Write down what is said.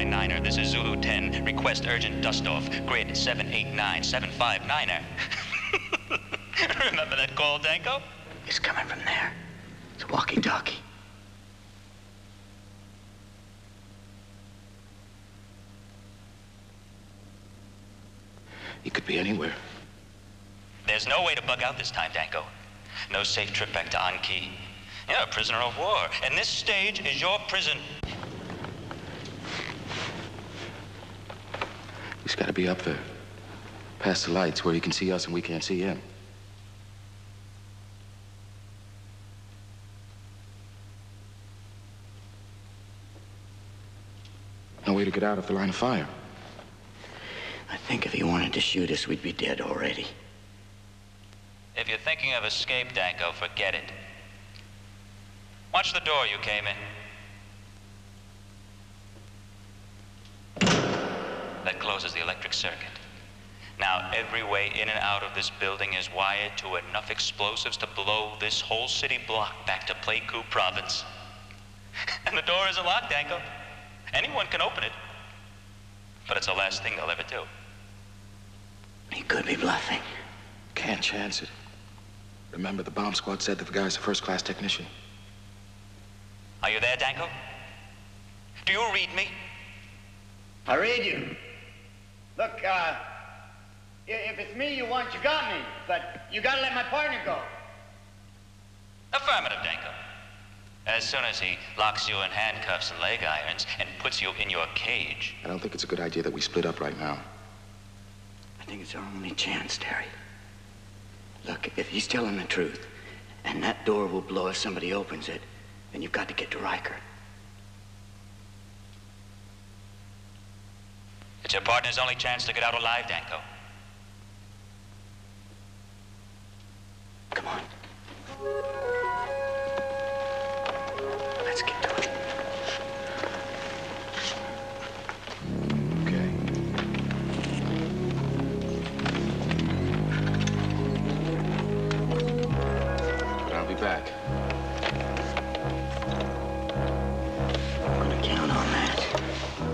9er. This is Zulu 10. Request urgent dust-off. Grid 789-759er. Remember that call, Danko? It's coming from there. It's a walkie-talkie. He could be anywhere. There's no way to bug out this time, Danko. No safe trip back to Anki. You're a prisoner of war, and this stage is your prison. He's got to be up there. Past the lights where he can see us and we can't see him. No way to get out of the line of fire. I think if he wanted to shoot us, we'd be dead already. If you're thinking of escape, Danko, forget it. Watch the door you came in. That closes the electric circuit. Now, every way in and out of this building is wired to enough explosives to blow this whole city block back to Pleiku province. And the door isn't locked, Danko. Anyone can open it. But it's the last thing they'll ever do. He could be bluffing. Can't chance it. Remember, the bomb squad said that the guy's a first-class technician. Are you there, Danko? Do you read me? I read you. Look, if it's me you want, you got me. But you gotta let my partner go. Affirmative, Danko. As soon as he locks you in handcuffs and leg irons and puts you in your cage. I don't think it's a good idea that we split up right now. I think it's our only chance, Terry. Look, if he's telling the truth, and that door will blow if somebody opens it, then you've got to get to Riker. It's your partner's only chance to get out alive, Danko. Come on. Let's get to it. Okay. But I'll be back.